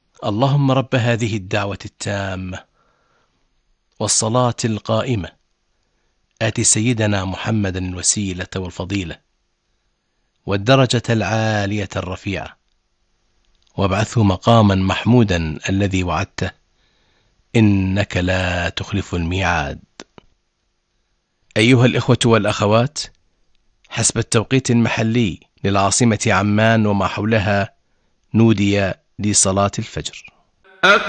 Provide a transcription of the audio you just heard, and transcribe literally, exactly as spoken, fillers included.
اللهم رب هذه الدعوة التامة والصلاة القائمة آت سيدنا محمدا الوسيلة والفضيلة والدرجة العالية الرفيعة وابعثه مقاما محمودا الذي وعدته إنك لا تخلف الميعاد. أيها الإخوة والأخوات، حسب التوقيت المحلي للعاصمة عمان وما حولها نودي لصلاة الفجر.